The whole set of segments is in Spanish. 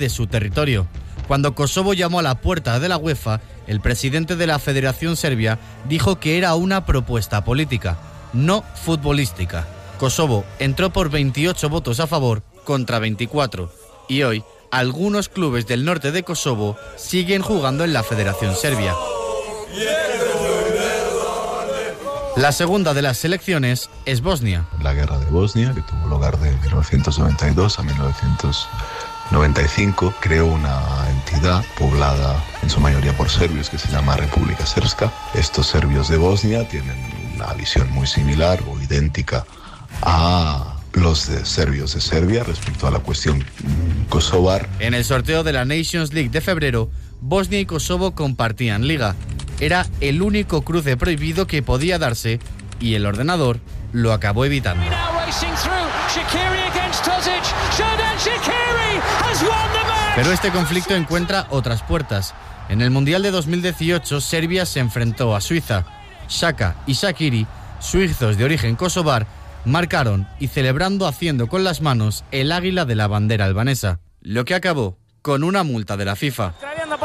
de su territorio. Cuando Kosovo llamó a la puerta de la UEFA, el presidente de la Federación Serbia dijo que era una propuesta política, no futbolística. Kosovo entró por 28 votos a favor contra 24 y hoy algunos clubes del norte de Kosovo siguen jugando en la Federación Serbia. La segunda de las selecciones es Bosnia. La guerra de Bosnia, que tuvo lugar de 1992 a 1995, creó una entidad poblada en su mayoría por serbios que se llama República Srpska. Estos serbios de Bosnia tienen una visión muy similar o idéntica a los de serbios de Serbia respecto a la cuestión kosovar. En el sorteo de la Nations League de febrero, Bosnia y Kosovo compartían liga. Era el único cruce prohibido que podía darse y el ordenador lo acabó evitando. Pero este conflicto encuentra otras puertas. En el Mundial de 2018, Serbia se enfrentó a Suiza. Xhaka y Shaqiri, suizos de origen kosovar, marcaron y celebrando haciendo con las manos el águila de la bandera albanesa, lo que acabó con una multa de la FIFA.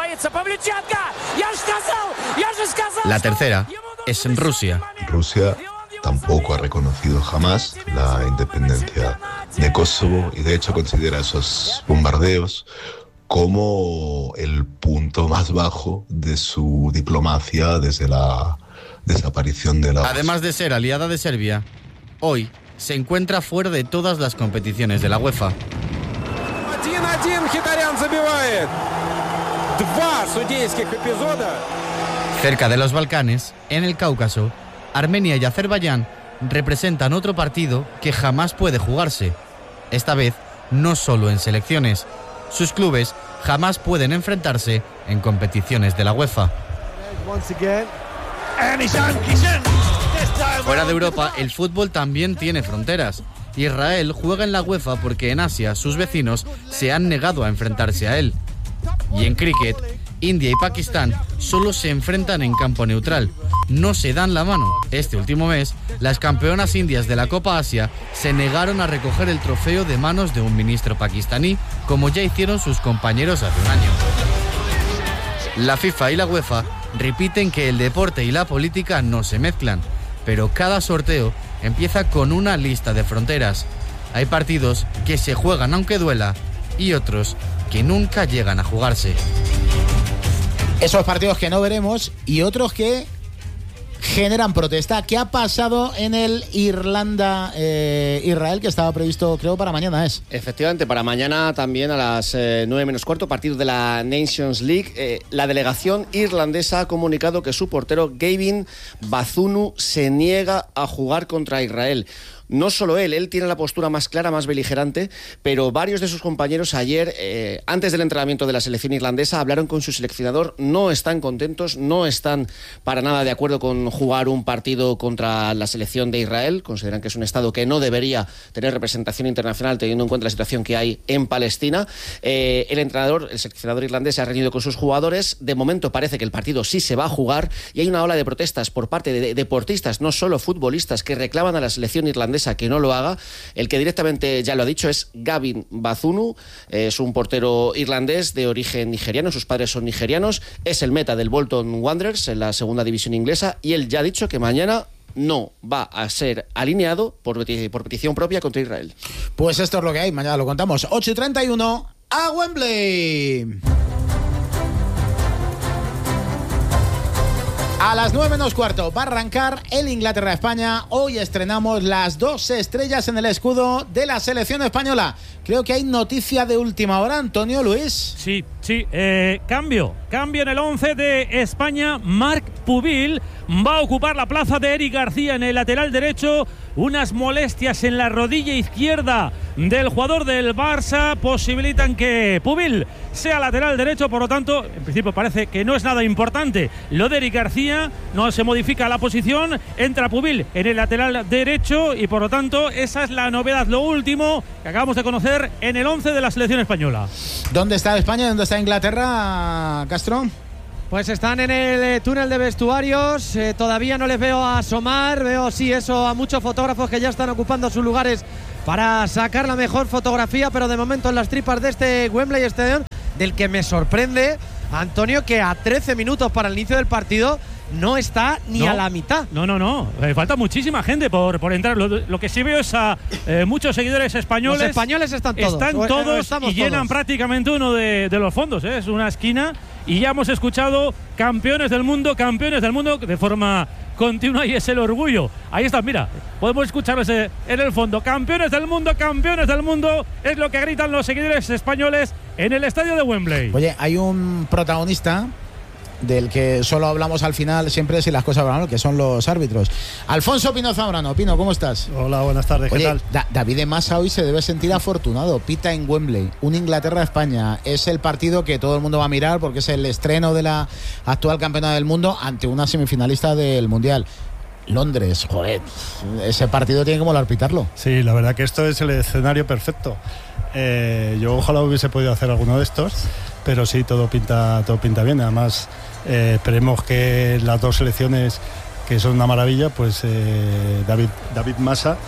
La tercera es en Rusia. Rusia tampoco ha reconocido jamás la independencia de Kosovo y de hecho considera esos bombardeos como el punto más bajo de su diplomacia desde la desaparición de la... Además de ser aliada de Serbia, hoy se encuentra fuera de todas las competiciones de la UEFA. Cerca de los Balcanes, en el Cáucaso, Armenia y Azerbaiyán representan otro partido que jamás puede jugarse. Esta vez, no solo en selecciones. Sus clubes jamás pueden enfrentarse en competiciones de la UEFA. Fuera de Europa, el fútbol también tiene fronteras. Israel juega en la UEFA porque en Asia sus vecinos se han negado a enfrentarse a él. Y en cricket, India y Pakistán solo se enfrentan en campo neutral. No se dan la mano. Este último mes, las campeonas indias de la Copa Asia se negaron a recoger el trofeo de manos de un ministro pakistaní, como ya hicieron sus compañeros hace un año. La FIFA y la UEFA repiten que el deporte y la política no se mezclan, pero cada sorteo empieza con una lista de fronteras. Hay partidos que se juegan aunque duela y otros que nunca llegan a jugarse. Esos partidos que no veremos y otros que generan protesta. ¿Qué ha pasado en el Irlanda-Israel que estaba previsto, creo, para mañana? Efectivamente, para mañana también a las 9:15, partido de la Nations League. La delegación irlandesa ha comunicado que su portero Gavin Bazunu se niega a jugar contra Israel. No solo él tiene la postura más clara, más beligerante, pero varios de sus compañeros ayer, antes del entrenamiento de la selección irlandesa, hablaron con su seleccionador, no están contentos, no están para nada de acuerdo con jugar un partido contra la selección de Israel, consideran que es un estado que no debería tener representación internacional teniendo en cuenta la situación que hay en Palestina. El seleccionador irlandés se ha reunido con sus jugadores, de momento parece que el partido sí se va a jugar y hay una ola de protestas por parte de deportistas, no solo futbolistas, que reclaman a la selección irlandesa que no lo haga. El que directamente ya lo ha dicho es Gavin Bazunu, es un portero irlandés de origen nigeriano, sus padres son nigerianos, es el meta del Bolton Wanderers en la segunda división inglesa y él ya ha dicho que mañana no va a ser alineado por petición propia contra Israel. Pues esto es lo que hay, mañana lo contamos. 8:31 a Wembley. A las 9:15 va a arrancar el Inglaterra-España. Hoy estrenamos las 2 estrellas en el escudo de la selección española. Creo que hay noticia de última hora, Antonio, Luis. Sí. Cambio en el 11 de España. Marc Pubil va a ocupar la plaza de Eric García en el lateral derecho. Unas molestias en la rodilla izquierda del jugador del Barça posibilitan que Pubil sea lateral derecho, por lo tanto, en principio parece que no es nada importante lo de Eric García, no se modifica la posición, entra Pubil en el lateral derecho y por lo tanto esa es la novedad, lo último que acabamos de conocer en el 11 de la selección española. ¿Dónde está España? ¿Dónde está Inglaterra, Castro? Pues están en el túnel de vestuarios, todavía no les veo asomar, veo a muchos fotógrafos que ya están ocupando sus lugares para sacar la mejor fotografía, pero de momento en las tripas de este Wembley Stadium del que me sorprende, Antonio, que a 13 minutos para el inicio del partido no está ni a la mitad. No. Falta muchísima gente por entrar. Lo que sí veo es a muchos seguidores españoles. Los españoles están todos. Están todos y llenan todos. Prácticamente uno de los fondos. Es una esquina. Y ya hemos escuchado campeones del mundo de forma continua, y es el orgullo. Ahí está, mira, podemos escucharlos en el fondo. Campeones del mundo, es lo que gritan los seguidores españoles en el estadio de Wembley. Oye, hay un protagonista del que solo hablamos al final, siempre si las cosas van mal, que son los árbitros. Alfonso Pino Zambrano. Pino, ¿cómo estás? Hola, buenas tardes. Oye, ¿qué tal? David de Masa hoy se debe sentir afortunado. Pita en Wembley, un Inglaterra-España. Es el partido que todo el mundo va a mirar porque es el estreno de la actual campeona del mundo ante una semifinalista del Mundial. Londres, joder, ese partido tiene que molar pitarlo. Sí, la verdad que esto es el escenario perfecto. Yo ojalá hubiese podido hacer alguno de estos, pero sí, todo pinta bien. Además, esperemos que las dos selecciones, que son una maravilla, pues David Masa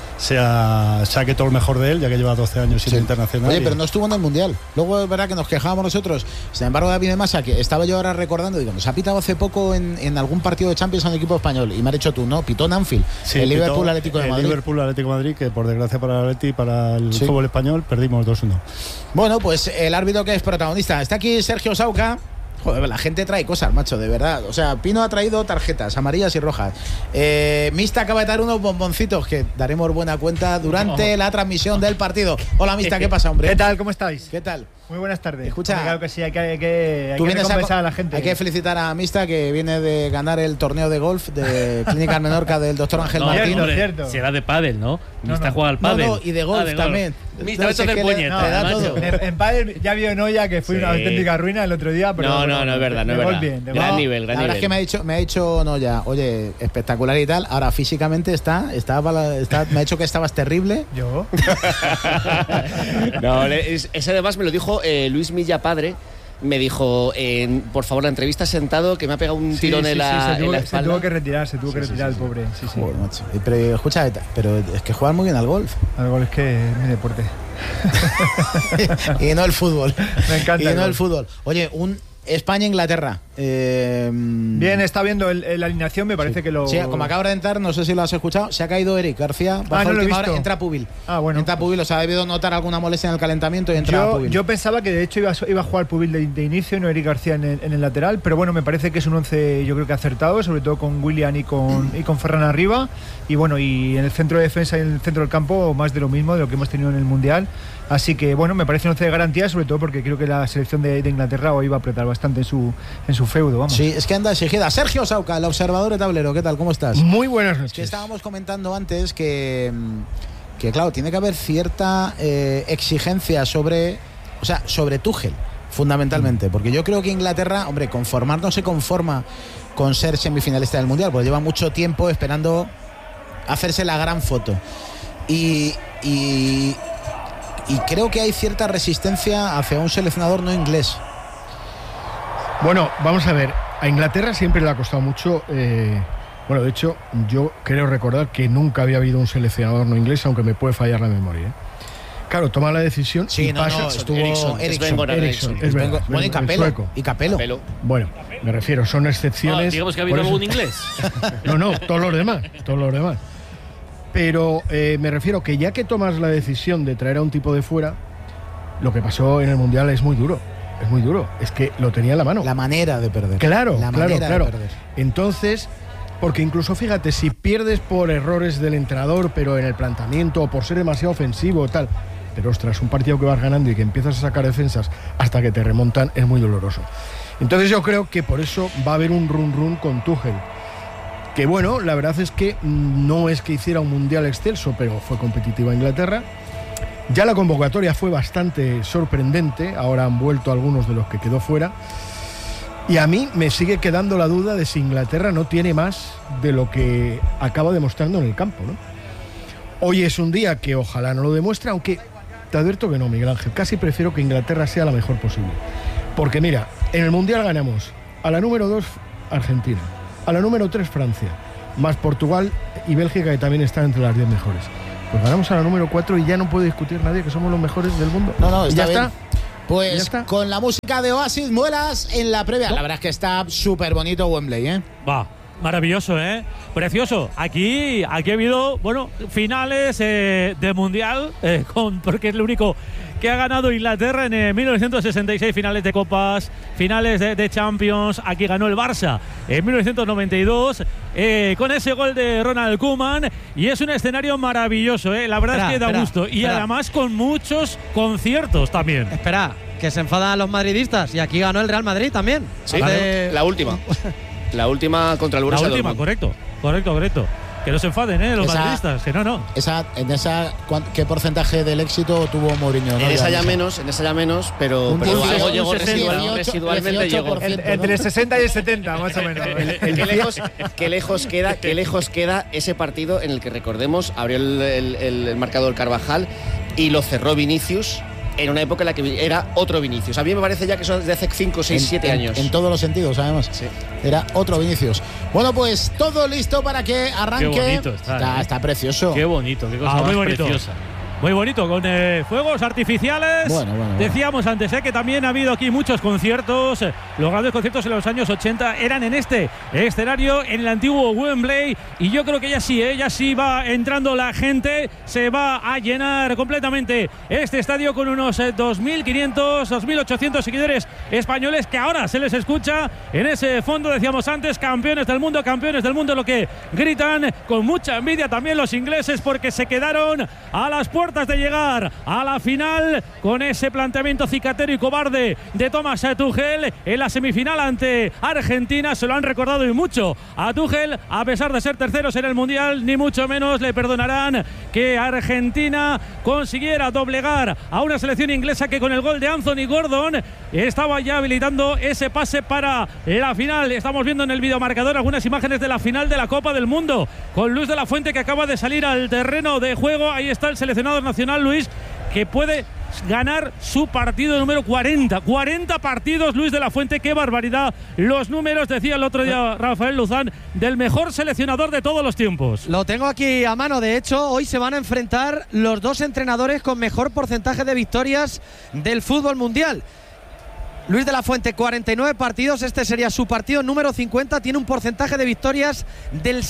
saque todo lo mejor de él, ya que lleva 12 años sin internacional. Oye, pero no estuvo en el Mundial. Luego es verdad que nos quejábamos nosotros. Sin embargo, David de Masa, que estaba yo ahora recordando, digo, nos ha pitado hace poco en algún partido de Champions en el equipo español. Y me has dicho tú, ¿no? Pitó en Anfield. Sí, el Liverpool Atlético de Madrid. El Liverpool Atlético de Madrid, que por desgracia para el Atleti y para el fútbol español perdimos 2-1. Bueno, pues el árbitro que es protagonista. Está aquí Sergio Sauca. Joder, la gente trae cosas, macho, de verdad. O sea, Pino ha traído tarjetas amarillas y rojas. Mista acaba de dar unos bomboncitos que daremos buena cuenta durante la transmisión del partido. Hola, Mista, ¿qué pasa, hombre? ¿Qué tal? ¿Cómo estáis? ¿Qué tal? Muy buenas tardes. Escucha, claro que sí, hay que recompensar a la gente. Hay que felicitar a Mista, que viene de ganar el torneo de golf de Clínica Menorca del doctor Ángel Martín. Cierto. Será de pádel, ¿no? Mista juega al pádel. No, y de golf también. Mista, vete a hacer puñetas. En pádel ya vio Noya, que fue una auténtica ruina el otro día. Pero no es verdad, no es verdad. Bien, gran nivel. La verdad es que me ha dicho Noya, oye, espectacular y tal. Ahora físicamente me ha dicho que estabas terrible. ¿Yo? No, ese además me lo dijo Luis Milla padre. Me dijo, por favor, la entrevista sentado, que me ha pegado un tirón en la espalda. Se tuvo que retirar el pobre. Sí. Joder, macho. Pero escucha, pero es que juegan muy bien al golf. Al golf es que es mi deporte. Y no el fútbol. Me encanta. Y no el fútbol. Oye, un España-Inglaterra. Bien, está viendo la alineación, me parece que lo... Sí, como acaba de entrar, no sé si lo has escuchado, se ha caído Eric García. No lo he visto. Entra Pubil. Bueno. Entra Pubil, o sea, ha debido notar alguna molestia en el calentamiento y entra Pubil. Yo pensaba que de hecho iba a jugar Pubil de inicio y no Eric García en el lateral, pero bueno, me parece que es un 11 yo creo que acertado, sobre todo con Willian y con Ferran arriba, y bueno, y en el centro de defensa y en el centro del campo más de lo mismo, de lo que hemos tenido en el Mundial. Así que bueno, me parece un 11 de garantía, sobre todo porque creo que la selección de Inglaterra hoy va a apretar bastante en su feudo, vamos. Sí, es que anda exigida. Sergio Sauca, el observador de tablero, ¿qué tal? ¿Cómo estás? Muy buenas noches. Es que estábamos comentando antes que claro, tiene que haber cierta exigencia sobre Tuchel, fundamentalmente, porque yo creo que Inglaterra, hombre, no se conforma con ser semifinalista del Mundial, porque lleva mucho tiempo esperando hacerse la gran foto. Y creo que hay cierta resistencia hacia un seleccionador no inglés. Bueno, vamos a ver, a Inglaterra siempre le ha costado mucho, de hecho, yo creo recordar que nunca había habido un seleccionador no inglés, aunque me puede fallar la memoria. Claro, toma la decisión y pasa. Estuvo Eriksson. Bueno, y Capello. Bueno, me refiero, son excepciones. Digamos que ha habido algún inglés. No, todos los demás. Pero me refiero que ya que tomas la decisión de traer a un tipo de fuera, lo que pasó en el Mundial es muy duro. Es que lo tenía en la mano. La manera de perder. Claro. De perder. Entonces, porque incluso fíjate, si pierdes por errores del entrenador, pero en el planteamiento, o por ser demasiado ofensivo o tal, pero ostras, un partido que vas ganando y que empiezas a sacar defensas hasta que te remontan es muy doloroso. Entonces yo creo que por eso va a haber un run con Tuchel. Que bueno, la verdad es que no es que hiciera un mundial excelso, pero fue competitiva Inglaterra. Ya la convocatoria fue bastante sorprendente, ahora han vuelto algunos de los que quedó fuera. Y a mí me sigue quedando la duda de si Inglaterra no tiene más de lo que acaba demostrando en el campo, ¿no? Hoy es un día que ojalá no lo demuestre, aunque te advierto que no, Miguel Ángel. Casi prefiero que Inglaterra sea la mejor posible. Porque mira, en el mundial ganamos a la número 2 Argentina, a la número 3 Francia, más Portugal y Bélgica, que también están entre las 10 mejores. Pues ganamos a la número 4 y ya no puede discutir nadie que somos los mejores del mundo. No, ya está. Pues con la música de Oasis, Muelas en la previa. La verdad es que está súper bonito Wembley, ¿eh? Va. Maravilloso, ¿eh? Precioso. Aquí ha habido, bueno, finales de Mundial, porque es lo único que ha ganado Inglaterra en 1966, finales de Copas, finales de Champions. Aquí ganó el Barça en 1992 con ese gol de Ronald Koeman, y es un escenario maravilloso, ¿eh? La verdad es que da gusto. Y además con muchos conciertos también. Espera, que se enfadan los madridistas, y aquí ganó el Real Madrid también. Sí, la última. La última contra el Borussia Dortmund. Correcto. Que no se enfaden, los madridistas, que no. ¿Qué porcentaje del éxito tuvo Mourinho? En esa ya menos, pero algo llegó residualmente. Entre el 60 y el 70, más o menos. Qué lejos queda ese partido en el que, recordemos, abrió el marcador Carvajal y lo cerró Vinicius. En una época en la que era otro Vinicius. A mí me parece ya que son desde hace 5, 6, 7 años. En todos los sentidos, además. Sí. Era otro Vinicius. Bueno, pues todo listo para que arranque. Qué bonito está precioso. Qué bonito, qué cosa más preciosa. Muy bonito, con fuegos artificiales. Bueno. Decíamos antes que también ha habido aquí muchos conciertos. Los grandes conciertos en los años 80 eran en este escenario, en el antiguo Wembley. Y yo creo que ya sí va entrando la gente. Se va a llenar completamente este estadio con unos 2.500, 2.800 seguidores españoles, que ahora se les escucha en ese fondo. Decíamos antes, campeones del mundo, lo que gritan con mucha envidia también los ingleses, porque se quedaron a las puertas de llegar a la final con ese planteamiento cicatero y cobarde de Thomas Tuchel en la semifinal ante Argentina. Se lo han recordado y mucho a Tuchel, a pesar de ser terceros en el Mundial, ni mucho menos le perdonarán que Argentina consiguiera doblegar a una selección inglesa que con el gol de Anthony Gordon estaba ya habilitando ese pase para la final. Estamos viendo en el videomarcador algunas imágenes de la final de la Copa del Mundo con Luis de la Fuente, que acaba de salir al terreno de juego. Ahí está el seleccionado nacional, Luis, que puede ganar su partido número 40 partidos, Luis de la Fuente. Qué barbaridad los números, decía el otro día Rafael Luzán, del mejor seleccionador de todos los tiempos. Lo tengo aquí a mano. De hecho, hoy se van a enfrentar los dos entrenadores con mejor porcentaje de victorias del fútbol mundial. Luis de la Fuente, 49 partidos, este sería su partido número 50, tiene un porcentaje de victorias del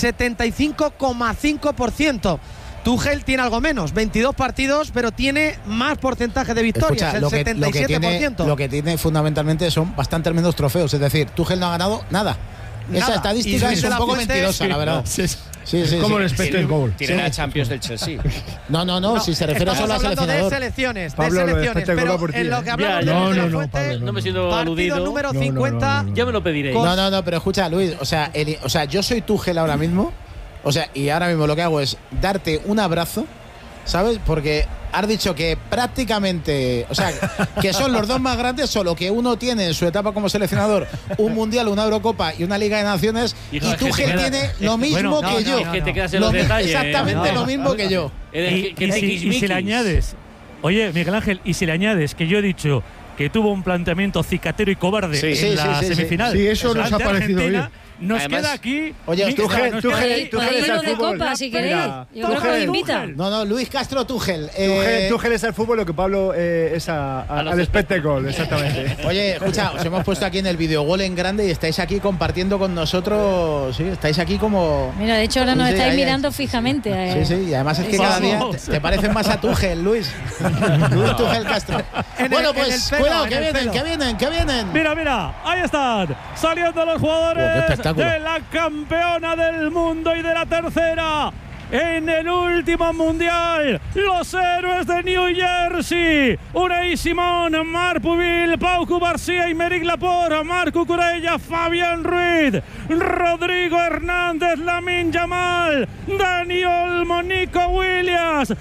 75,5%. Tuchel tiene algo menos, 22 partidos, pero tiene más porcentaje de victorias, el 77%. Lo que tiene fundamentalmente son bastantes menos trofeos, es decir, Tuchel no ha ganado nada. Esa estadística es un poco mentirosa, la verdad. Sí. Como el Expected Goal. Tiene la Champions del Chelsea. No, si se refiere solo a seleccionador. De selecciones, Pablo, pero en lo que hablamos no me siento aludido. Partido número 50. Ya me lo pediréis. No, pero escucha, Luis, o sea, yo soy Tuchel ahora mismo. O sea, y ahora mismo lo que hago es darte un abrazo, ¿sabes? Porque has dicho que prácticamente, o sea, que son los dos más grandes, solo que uno tiene en su etapa como seleccionador un Mundial, una Eurocopa y una Liga de Naciones, y Tuchel tiene lo mismo que yo. Que te quedas en los detalles. Exactamente lo mismo que yo. Y si le añades, oye, Miguel Ángel, y si le añades que yo he dicho que tuvo un planteamiento cicatero y cobarde en la semifinal. Sí, eso nos ha parecido bien. Nos queda aquí. Oye, Tuchel es el fútbol. Copa, si queréis. Yo creo que lo invita. No, Luis Castro, Tuchel. Tuchel es al fútbol lo que Pablo es al espectáculo, exactamente. Oye, escucha, os hemos puesto aquí en el videogol en grande y estáis aquí compartiendo con nosotros. Sí, estáis aquí como. Mira, de hecho ahora nos estáis mirando fijamente. Sí, y además es que cada día te parecen más a Tuchel, Luis. Luis Tuchel Castro. Bueno, pues cuidado, que vienen. Mira, ahí están saliendo los jugadores de la campeona del mundo y de la tercera en el último mundial, los héroes de New Jersey: Unai Simón, Marc Pubil, Pau Cubarsí, Aymeric Laporte, Marc Cucurella, Fabián Ruiz, Rodrigo Hernández, Lamine Yamal, Dani Olmo, Nico Williams,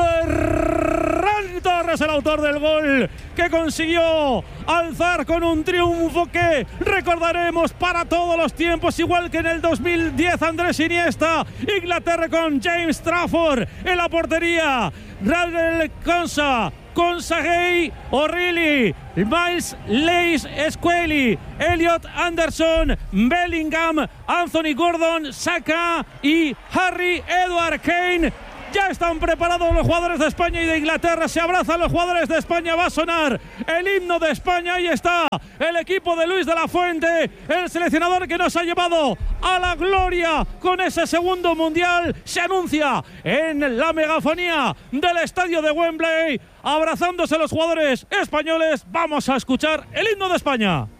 Ferran Torres, el autor del gol, que consiguió alzar con un triunfo que recordaremos para todos los tiempos, igual que en el 2010 Andrés Iniesta. Inglaterra con James Trafford en la portería, Radel Konsa, Gay, O'Reilly, Miles Lewis-Squally, Elliot Anderson, Bellingham, Anthony Gordon, Saka y Harry Edward Kane. Ya están preparados los jugadores de España y de Inglaterra. Se abrazan los jugadores de España. Va a sonar el himno de España. Ahí está el equipo de Luis de la Fuente, el seleccionador que nos ha llevado a la gloria con ese segundo mundial. Se anuncia en la megafonía del estadio de Wembley, abrazándose los jugadores españoles. Vamos a escuchar el himno de España.